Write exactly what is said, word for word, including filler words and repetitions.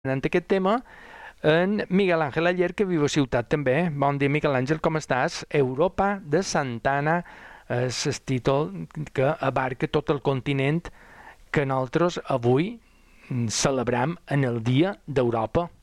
en aquest tema en Miguel Ángel Aller, que viu a Ciutat també. Bon dia, Miguel Àngel, com estàs? Europa de Santana és el títol que abarca tot el continent que nosaltres avui celebram en el Dia d'Europa.